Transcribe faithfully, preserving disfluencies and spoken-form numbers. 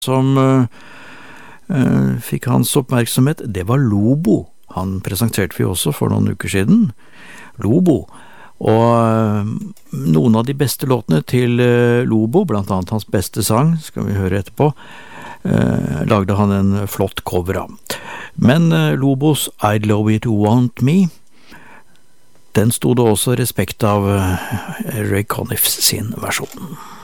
som uh, uh, fikk hans oppmerksomhet, det var Lobo. Han presenterte vi også for noen uker siden. Lobo. Og uh, noen av de beste låtene til uh, Lobo, blant annet hans beste sang, skal vi høre etterpå, uh, lagde han en flott cover av. Men uh, Lobos I'd Love It Want Me, den stod det også respekt av uh, Ray Conniff sin versjon.